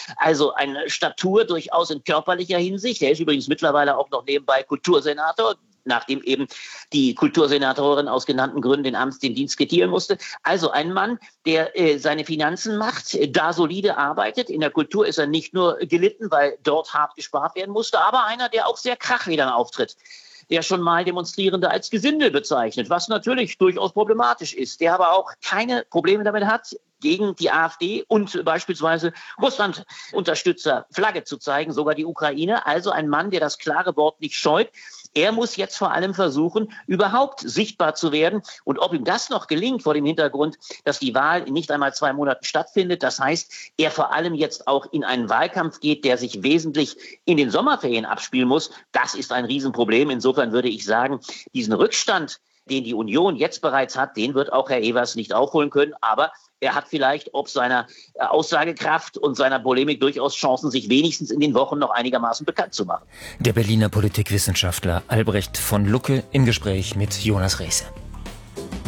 Also eine Statur durchaus in körperlicher Hinsicht. Er ist übrigens mittlerweile auch noch nebenbei Kultursenator, nachdem eben die Kultursenatorin aus genannten Gründen den Dienst quittieren musste. Also ein Mann, der seine Finanzen macht, da solide arbeitet. In der Kultur ist er nicht nur gelitten, weil dort hart gespart werden musste, aber einer, der auch sehr krachledern auftritt, der schon mal Demonstrierende als Gesindel bezeichnet, was natürlich durchaus problematisch ist, der aber auch keine Probleme damit hat, gegen die AfD und beispielsweise Russland-Unterstützer Flagge zu zeigen, sogar die Ukraine. Also ein Mann, der das klare Wort nicht scheut. Er muss jetzt vor allem versuchen, überhaupt sichtbar zu werden. Und ob ihm das noch gelingt vor dem Hintergrund, dass die Wahl in nicht einmal 2 Monaten stattfindet, das heißt, er vor allem jetzt auch in einen Wahlkampf geht, der sich wesentlich in den Sommerferien abspielen muss, das ist ein Riesenproblem. Insofern würde ich sagen, diesen Rückstand, den die Union jetzt bereits hat, den wird auch Herr Evers nicht aufholen können. Aber er hat vielleicht ob seiner Aussagekraft und seiner Polemik durchaus Chancen, sich wenigstens in den Wochen noch einigermaßen bekannt zu machen. Der Berliner Politikwissenschaftler Albrecht von Lucke im Gespräch mit Jonas Rehse.